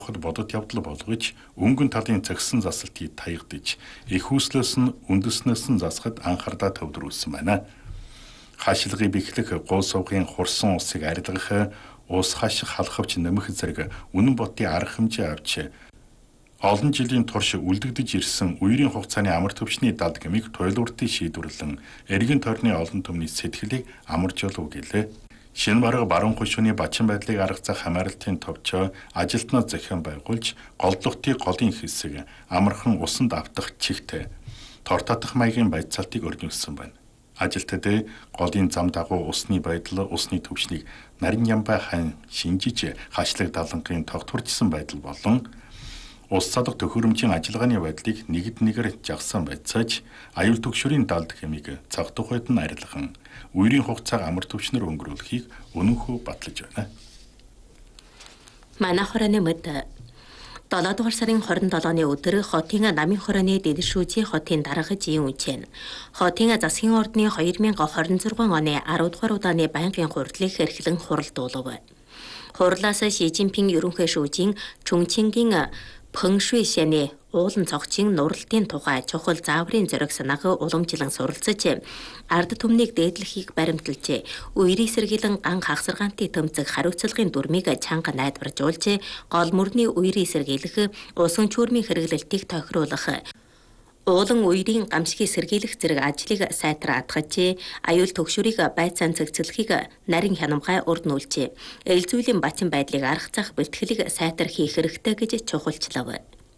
бодит явдал болгож өнгөн талын цагсан засалтыг таягдж их хүслээс нь үндэснээс нь засахад анхаардаа төвлөрүүлсэн байна. Хаашилгыг бэхлэх гол сувгийн хурсан усыг арилгах ус хаших халахвч нэмэх зэрэг үнэн бодтын арга хэмжээ авч олон жилийн турш үлдэгдэж ирсэн үерийн хугацааны амар төвчний далд гмиг туйлууртыг шийдвэрлэн эргэн тойрны олон түмний сэтгэлийг амарч болов гэлээ. Шинэ бараг баруун хушууны бачин байдлыг аргацах хамааралтын товчоо ажилтнаа захин байгуулж голдлогтын голын хэсэг амархан усанд автах чихтэй тор татах маягийн байцаалтыг өрнүүлсэн байна. Ажилтнууд голын зам дагуу усны байдал, усны төвчнийг нарийн ямбай хан шинжиж хашлаг далангийн тогтворжсэн байдал болон ус садах төхөөрөмжийн ажиллагааны байдлыг нэгд нэгээр жагсан байцааж аюул түгшүүрийн далд хэмиг цаг тухайд нь арилгахан үерийн хугацааг амар төвчнөр өнгөрүүлэхийг өнөнхөө батлаж байна. Манай хорооны мэд 7 дугаар сарын 27-ны өдөр хотын намын хорооны дэдэшүүжийн хотын дарга жийн үнчэн хотын засгийн ордны 2026 оны 10 дугаар удааны байнгын хурлыг эрхлэн хуралдуулав. Хурлаас Ши Цзиньпин ерөнхий шүүжийн Чүнчингийн Пэнгшуй шаны уулан цогцын нуралтын тухай чухал зааврын зориг санааг уламжлан суралцаж ард түмнийг дээдлэхийг баримталж үерийн сэргийлэн ган хагсаргаантын тэмцэг хариуцлагын дүрмийг чанга найдваржуулж гол мөрний үерийн сэргийлэх усан чүрмийн хэрэглэлтийг тохируулах уулан үерийн гамшигыг сэргийлэх зэрэг ажлыг сайтар атгаж аюул түгшүүрийг байцаан цэгцлэхийг нарийн хянамгай урд нүүлж эл зүйлийн бачин байдлыг аргацах бэлтгэлийг сайтар хийх хэрэгтэй гэж чухалчлав.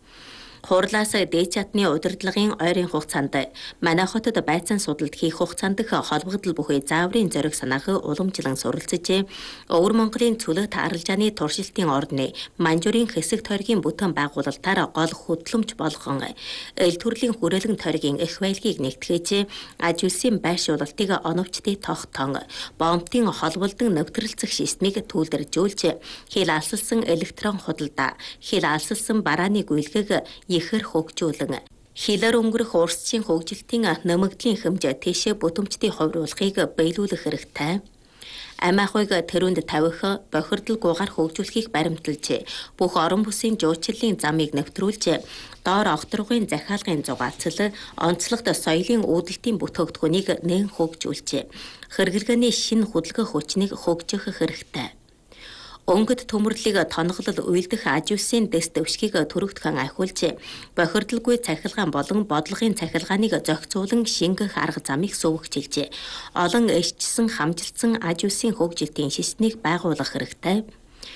Хурлаас дээд чатны удирдлагын ойрын хугацаанд манай хотод байцаан судалд хийх хугацаанд холбогдол бүхий зааврын зориг санааг уламжлан суралцаж Өвөр Монголын цөлөт аралжааны туршилтын ордны манжурын хэсэг тойргийн бүтээн байгуулалтаар гол хөтлөмж болгон эл төрлийн хүрээлэн тойргийн их байлгийг нэгтгэж аж үлсийн байршуулалтыг оновчтой тогтоон бомбтын холболдон нэвтрэлцэх системийг түүлдэржүүлж хил алсалсан электрон худалдаа хил алсалсан барааны гүйлгэг ихэр хөгжүүлэн хилээр өнгөрөх урсчийн хөгжилтийн нэмэгдлийн хэмжээ тийшээ бүтэмжтийг хувируулахыг биелүүлэх хэрэгтэй. Амиахыг тэрүүнд тавих бохирдол гугаар хөгжүүлэхийг баримталж бүх орон бүсийн жуучлалын замыг нэвтрүүлж доор огторгын захиалгын зугаацал онцлогт соёлын үүдэлтийн бүтээгдэхүүнийг нээн хөгжүүлж хэрэглэгээний шинэ хөдөлгөөн хүчнийг хөгжих хэрэгтэй. Өнгөд төмөрлөгийг тоноглол уйлдах аж үлсийн дэс дэвшгийг төрөгдөхөн ахиулж бохирдолгүй цахилгаан болон бодлогын цахилгааныг зохицуулан шингэх арга замыг сувгчилж олон эшчсэн хамжилтсан аж үлсийн хөгжилтийн системийг байгуулах хэрэгтэй.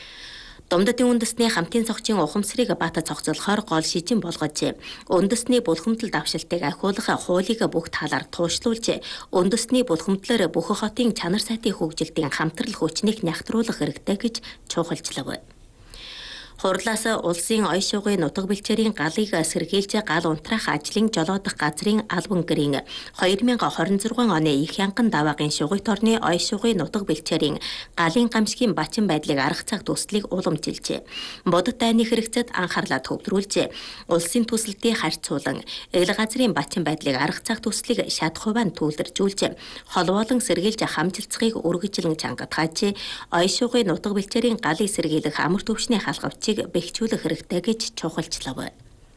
Домдодын үндэсний хамтын цогцын ухамсарыг бата цогцолохоор гол шижин болгож үндэсний булхамдал давшилтыг ахиулах хуулийг бүх талаар туушлуулж үндэсний булхамдлаар бүх хотын чанар сайтын хөгжилтийн хамтрал хүчнийг нягтруулах хэрэгтэй гэж чухалчлав. Хурлаас улсын оё шугын нутаг бэлчээрийн галыг сэргийлж гал унтраах ажлын жолоодох газрын албан гэрийн 2026 оны их янган даваагийн шугойт орны оё шугын нутаг бэлчээрийн галын гамшигын бачин байдлыг арга цаг төслийг уламжилж бодит дайны хэрэгцээд анхаарлаа төвлөрүүлж улсын төсөлтийг харьцуулан эл газрын бачин байдлыг арга цаг төслийг шат хувиан түүлдэржүүлж холбоолон сэргийлж хамжилцахыг өргөжлөн чангатгааж оё шугын нутаг бэлчээрийн галыг сэргийлэх амар төвчний халахвч бэхжүүлэх хэрэгтэй гэж чухалчлав.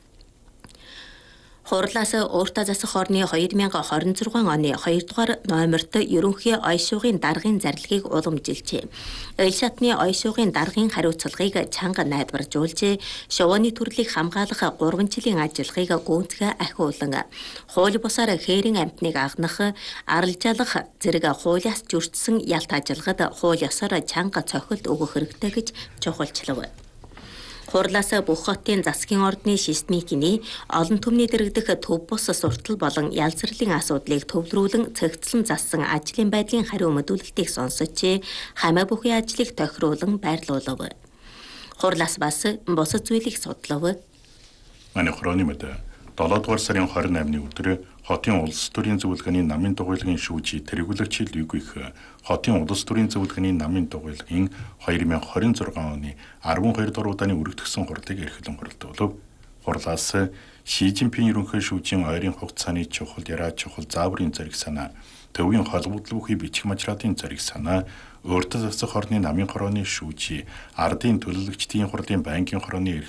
Хурлаас өөртөө засах орны 2026 оны 2 дугаар номерт ерөнхий оё шугын даргын зарлагыг уламжилж эл шатны оё шугын даргын хариуцлагыг чанга найдваржуулж шувууны төрлийг хамгаалах 3 жилийн ажиллагааг гүйцэтгэх ахиулан хууль бусаар хээрийн амтныг агнах арилжаалах зэрэг хуулиас зөрчсөн ялт ажиллагад хууль ёсоор чанга цохилт өгөх хэрэгтэй гэж чухалчлав. Хурлаас бүх хотын засгийн ордны системийн олон түмний дэргэдэх төв бус суртал болон ялцралын асуудлыг төвлөрүүлэн цэгцлэн зассан ажлын байдлын хариу мэдүүлэлтийг сонсож хамаа бүхий ажлыг тохируулан байрлуулав. Хурлаас бас бусад зүйлийг судлав. Манай хорооны мэд 7 дугаар сарын 28-ны өдөр хотын улс төрийн зөвлөгөөний намын дугуйлгын шүүжий тэргүүлэгч Лүгүйх хотын улс төрийн зөвлөгөөний намын дугуйлгын 2026 оны 12 дугаар удааны өргөдгсөн хурлыг эрхлэн хуралдуулав. Хурлаас Ши Цзиньпин ерөнхий шүүжийн ойрын хугацааны чухал яраа чухал зааврын зориг санаа, төвийн холбогдол бүхий бичих мажратын зориг санаа, Өөртөө засах хорны намын хорооны шүүжий, ардын төлөөлөгчдийн хурлын байнгын хорооны